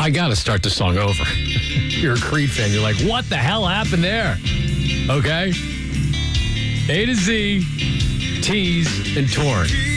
I got to start the song over. You're a Creed fan. You're like, what the hell happened there? Okay? A to Z, Tease, and Torn.